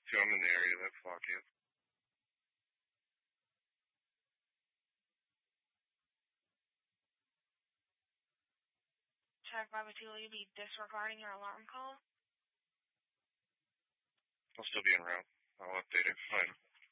too. I'm in the area, then fuck you. Check, Bobby T, will you be disregarding your alarm call? I'll still be en route. I'll update it. Fine.